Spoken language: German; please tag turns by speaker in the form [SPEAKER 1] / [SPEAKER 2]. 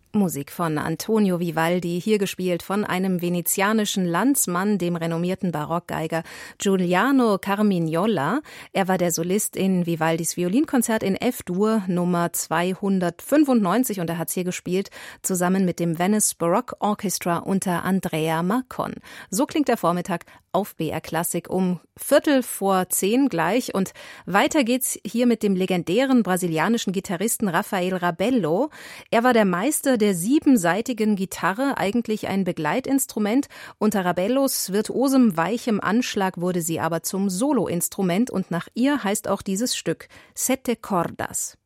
[SPEAKER 1] Musik von Antonio Vivaldi, hier gespielt von einem venezianischen Landsmann, dem renommierten Barockgeiger Giuliano Carmignola. Er war der Solist in Vivaldis Violinkonzert in F-Dur Nummer 295 und er hat es hier gespielt, zusammen mit dem Venice Baroque Orchestra unter Andrea Marcon. So klingt der Vormittag auf BR Klassik um 9:15 gleich. Und weiter geht's hier mit dem legendären brasilianischen Gitarristen Rafael Rabello. Er war der Meister der 7-saitigen Gitarre, eigentlich ein Begleitinstrument. Unter Rabellos virtuosem, weichem Anschlag wurde sie aber zum Soloinstrument und nach ihr heißt auch dieses Stück Sette Cordas.